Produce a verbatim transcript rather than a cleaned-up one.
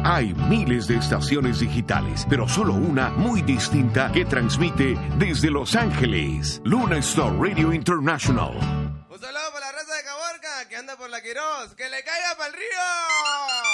Hay miles de estaciones digitales, pero solo una muy distinta que transmite desde Los Ángeles. Luna Star Radio International. Un saludo para la raza de Caborca que anda por la Quirós. ¡Que le caiga para el río!